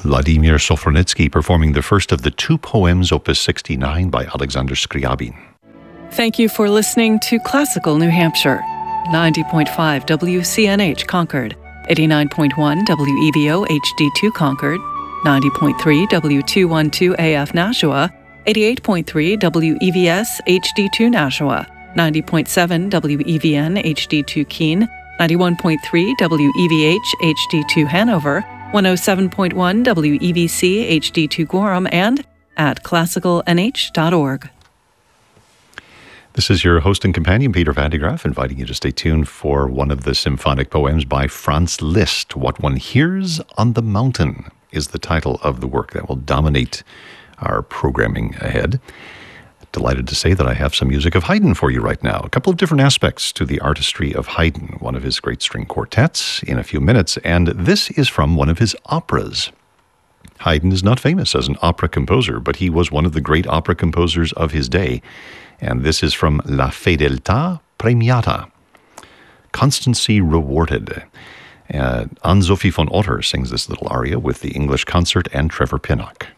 Vladimir Sofronitsky performing the first of the two poems, Opus 69 by Alexander Scriabin. Thank you for listening to Classical New Hampshire. 90.5 WCNH Concord, 89.1 WEVO HD2 Concord, 90.3 W212 AF Nashua, 88.3 WEVS HD2 Nashua, 90.7 WEVN HD2 Keene, 91.3 WEVH HD2 Hanover, 107.1 WEVC HD2 Gorham, and at classicalnh.org. This is your host and companion, Peter Van de Graaff, inviting you to stay tuned for one of the symphonic poems by Franz Liszt. What One Hears on the Mountain is the title of the work that will dominate our programming ahead. Delighted to say that I have some music of Haydn for you right now. A couple of different aspects to the artistry of Haydn, one of his great string quartets in a few minutes, and this is from one of his operas. Haydn is not famous as an opera composer, but he was one of the great opera composers of his day, and this is from La Fedeltà Premiata, Constancy Rewarded. Anne-Sophie von Otter sings this little aria with the English Concert and Trevor Pinnock.